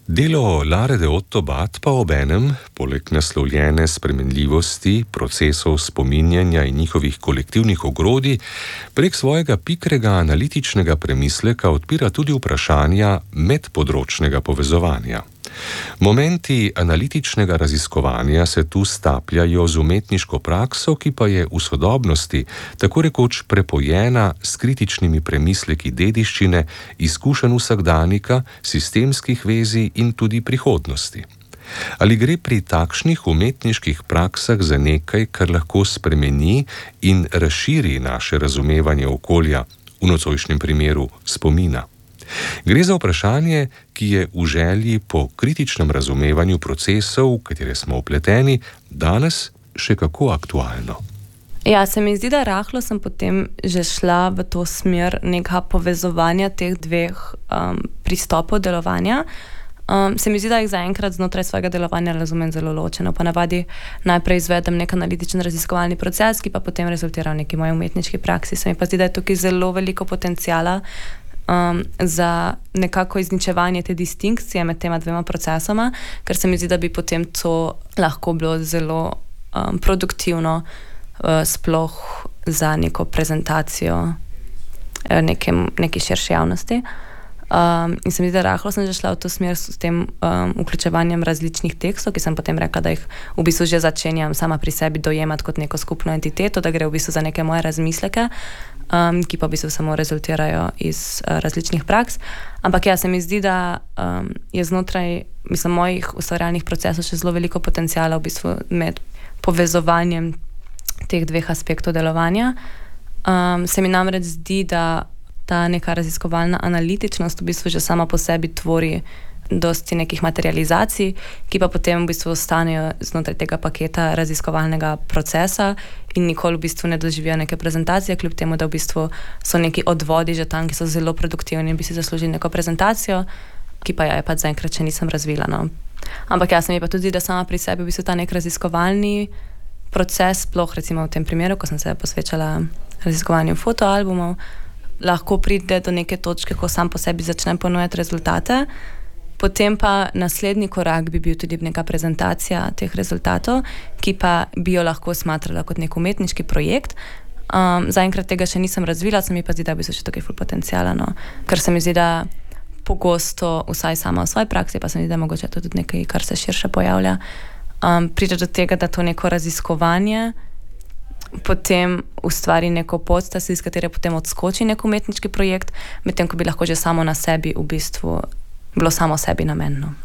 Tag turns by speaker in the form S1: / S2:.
S1: Delo Lare de Otto Bat pa obenem, poleg naslovljene spremenljivosti, procesov spominjanja in njihovih kolektivnih ogrodij, prek svojega pikrega analitičnega premisleka odpira tudi vprašanja medpodročnega povezovanja. Momenti analitičnega raziskovanja se tu stapljajo z umetniško prakso, ki pa je v sodobnosti tako rekoč prepojena s kritičnimi premisleki dediščine, izkušenj vsakdanika, sistemskih vezij in tudi prihodnosti. Ali gre pri takšnih umetniških praksah za nekaj, kar lahko spremeni in razširi naše razumevanje okolja, v nocojšnjem primeru spomina? Gre za vprašanje, ki je v želji po kritičnem razumevanju procesov, v katere smo vpleteni, danes še kako aktualno.
S2: Ja, se mi zdi, da rahlo sem potem že šla v to smer nekega povezovanja teh dveh pristopov delovanja. Se mi zdi, da jih zaenkrat znotraj svojega delovanja razumem zelo ločeno. Pa navadi najprej izvedem nek analitičen raziskovalni proces, ki pa potem rezultira v neki moji umetniški praksi. Se mi pa zdi, da je tukaj zelo veliko potenciala za nekako izničevanje te distinkcije med tema dvema procesoma, ker se mi zdi, da bi potem to lahko bilo zelo produktivno sploh za neko prezentacijo neki širši javnosti. In se mi zdi, da rahlo sem že šla v to smer s tem vključevanjem različnih tekstov, ki sem potem rekla, da jih v bistvu že začenjam sama pri sebi dojemati kot neko skupno entiteto, da gre v bistvu za neke moje razmisleke, ki pa v bistvu samo rezultirajo iz različnih praks. Ampak ja, se mi zdi, da je znotraj mojih ustvarjalnih procesov še zelo veliko potenciala v bistvu med povezovanjem teh dveh aspektov delovanja. Se mi namreč zdi, da ta neka raziskovalna analitičnost v bistvu že sama po sebi tvori dosti nekih materializacij, ki pa potem v bistvu ostanejo znotraj tega paketa raziskovalnega procesa in nikoli v bistvu ne doživijo neke prezentacije, kljub temu, da v bistvu so neki odvodi že tam, ki so zelo produktivni in bi si zaslužili neko prezentacijo, ki pa ja, pač zaenkrat še nisem razvila. No. Ampak ja, se mi pa tudi, da sama pri sebi v bistvu ta nek raziskovalni proces, sploh recimo v tem primeru, ko sem se posvečala raziskovanju fotoalbumov, lahko pride do neke točke, ko sam po sebi začnem ponujati rezultate. Potem pa naslednji korak bi bil tudi neka prezentacija teh rezultatov, ki pa bi jo lahko smatrala kot nek umetniški projekt. Zaenkrat tega še nisem razvila, se mi pa zdi, da bi se še tukaj ful potenciala, no. Ker se mi zdi, da pogosto, vsaj sama v svoji praksi, pa se mi zdi, da mogoče tudi nekaj, kar se širše pojavlja, pride do tega, da to neko raziskovanje potem ustvari neko podstas, iz katere potem odskoči nek umetniški projekt, medtem ko bi lahko že samo na sebi v bistvu bilo samo sebi namenno.